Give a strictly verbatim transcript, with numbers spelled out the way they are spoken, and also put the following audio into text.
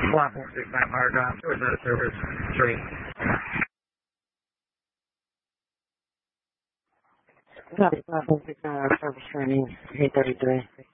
One four six nine Fire Drive, towards that service three. Copy, five four six nine, service training, eight thirty-three.